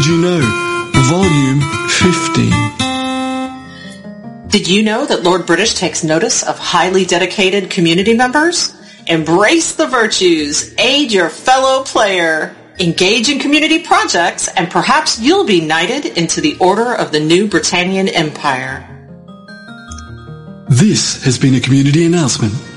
Did you know? Volume 15. Did you know that Lord British takes notice of highly dedicated community members? Embrace the virtues, aid your fellow player, engage in community projects, and perhaps you'll be knighted into the Order of the New Britannian Empire. This has been a community announcement